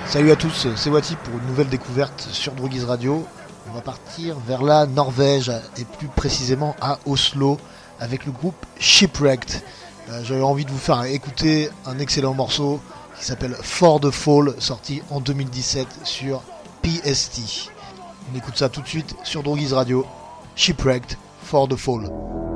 Salut à tous, c'est Wati pour une nouvelle découverte sur Drogiz Radio. On va partir vers la Norvège et plus précisément à Oslo avec le groupe Shipwrecked. J'avais envie de vous faire écouter un excellent morceau qui s'appelle For the Fall, sorti en 2017 sur PST. On écoute ça tout de suite sur Drogiz Radio. Shipwrecked, For the Fall.